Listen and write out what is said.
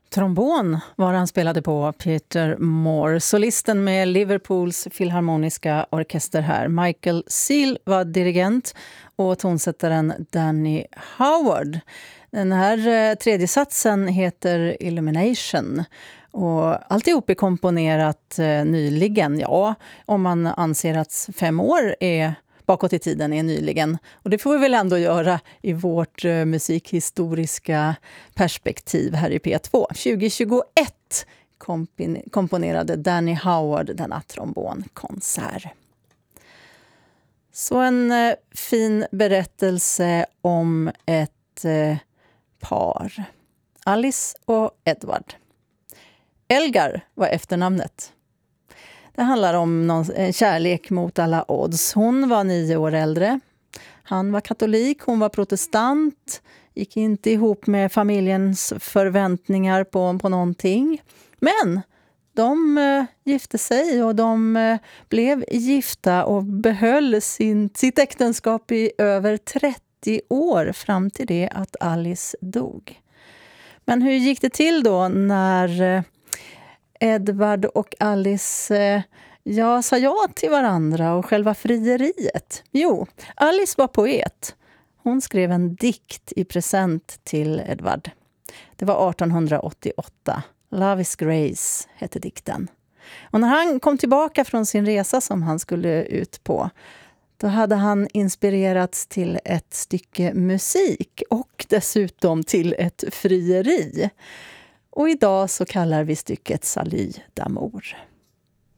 Trombon var han spelade på, Peter Moore. Solisten med Liverpools filharmoniska orkester här. Michael Seal var dirigent och tonsättaren Danny Howard. Den här tredje satsen heter Illumination. Och alltihop är komponerat nyligen, ja, om man anser att 5 år är bakåt i tiden är nyligen. Och det får vi väl ändå göra i vårt musikhistoriska perspektiv här i P2. 2021 komponerade Danny Howard denna trombonkonsert. Så en fin berättelse om ett par. Alice och Edward. Elgar var efternamnet. Det handlar om en kärlek mot alla odds. Hon var 9 år äldre. Han var katolik, hon var protestant. Gick inte ihop med familjens förväntningar på någonting. Men de gifte sig och de blev gifta och behöll sitt äktenskap i över 30 år fram till det att Alice dog. Men hur gick det till då när Edward och Alice sa ja till varandra och själva frieriet? Jo, Alice var poet. Hon skrev en dikt i present till Edward. Det var 1888. Love is Grace hette dikten. Och när han kom tillbaka från sin resa som han skulle ut på, då hade han inspirerats till ett stycke musik och dessutom till ett frieri. Och idag så kallar vi stycket Salut d'amour.